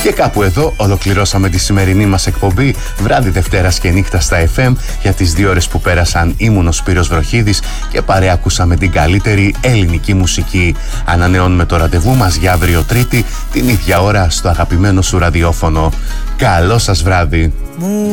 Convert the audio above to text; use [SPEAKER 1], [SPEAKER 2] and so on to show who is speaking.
[SPEAKER 1] Και κάπου εδώ ολοκληρώσαμε τη σημερινή μας εκπομπή. Βράδυ Δευτέρας και νύχτα στα FM. Για τις 2 ώρες που πέρασαν ήμουν ο Σπύρος Βροχίδης και παρέακουσαμε την καλύτερη ελληνική μουσική. Ανανεώνουμε το ραντεβού μας για αύριο Τρίτη την ίδια ώρα στο αγαπημένο σου ραδιόφωνο. Καλό σας βράδυ.